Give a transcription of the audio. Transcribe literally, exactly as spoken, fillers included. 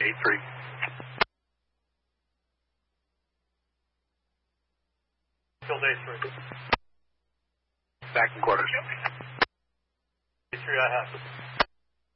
eight three. Still day three. Back in quarters. Day three, I have it.